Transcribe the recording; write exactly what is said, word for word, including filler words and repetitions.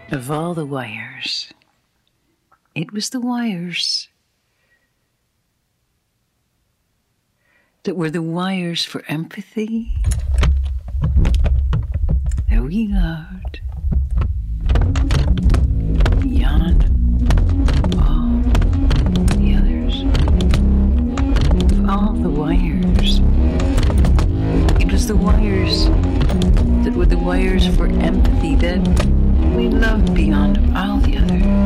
Of all the wires, it was the wires that were the wires for empathy that we loved beyond all the others. Of all the wires, it was the wires that were the wires for empathy that we loved beyond all the others.